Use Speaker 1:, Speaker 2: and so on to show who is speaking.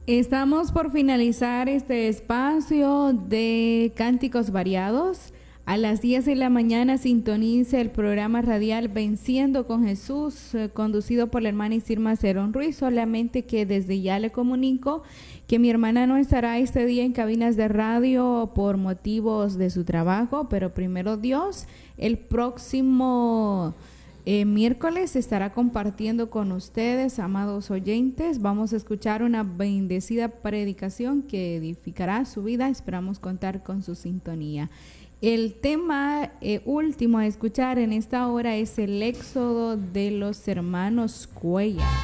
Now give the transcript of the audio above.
Speaker 1: Estamos por finalizar este espacio de cánticos variados. A las 10 de la mañana sintonice el programa radial Venciendo con Jesús, conducido por la hermana Isirma Cerón Ruiz. Solamente que desde ya le comunico que mi hermana no estará este día en cabinas de radio por motivos de su trabajo, pero primero Dios, el próximo miércoles estará compartiendo con ustedes, amados oyentes. Vamos a escuchar una bendecida predicación que edificará su vida. Esperamos contar con su sintonía. El tema último a escuchar en esta hora es el éxodo de los hermanos Cuellar.